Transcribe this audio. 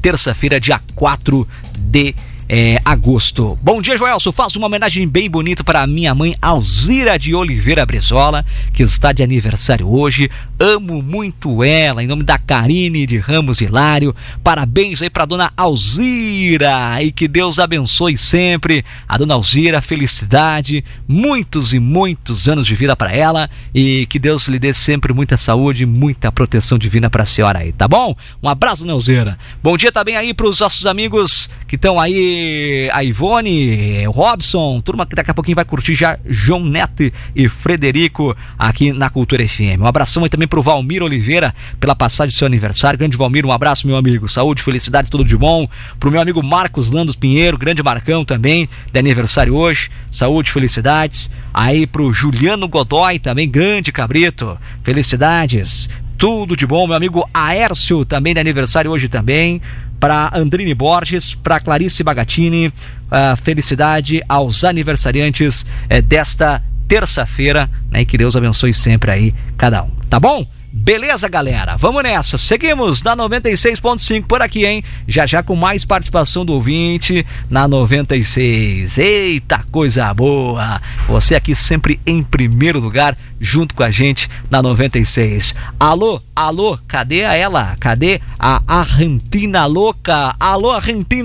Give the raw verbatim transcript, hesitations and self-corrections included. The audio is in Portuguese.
terça-feira, dia quatro de É, agosto. Bom dia, Joelson. Faço uma homenagem bem bonita para a minha mãe Alzira de Oliveira Brizola, que está de aniversário hoje. Amo muito ela, em nome da Karine de Ramos Hilário. Parabéns aí para a dona Alzira e que Deus abençoe sempre a dona Alzira. Felicidade, muitos e muitos anos de vida para ela e que Deus lhe dê sempre muita saúde, muita proteção divina para a senhora aí, tá bom? Um abraço, dona Alzira. Bom dia também aí para os nossos amigos que estão aí, a Ivone, o Robson, turma que daqui a pouquinho vai curtir já João Neto e Frederico aqui na Cultura F M. Um abração aí também pro Valmir Oliveira pela passagem do seu aniversário. Grande Valmir, um abraço, meu amigo. Saúde, felicidades, tudo de bom. Pro meu amigo Marcos Landos Pinheiro, grande Marcão também, de aniversário hoje. Saúde, felicidades. Aí pro Juliano Godoy também, grande cabrito. Felicidades. Tudo de bom, meu amigo Aércio, também de aniversário hoje também. Para Andrine Borges, para Clarice Bagatini, uh, felicidade aos aniversariantes uh, desta terça-feira, né, e que Deus abençoe sempre aí cada um, tá bom? Beleza, galera? Vamos nessa. Seguimos na noventa e seis ponto cinco por aqui, hein? Já já com mais participação do ouvinte na noventa e seis. Eita, coisa boa! Você aqui sempre em primeiro lugar, junto com a gente na noventa e seis. Alô, alô, cadê a ela? Cadê a Argentina louca? Alô, Argentina!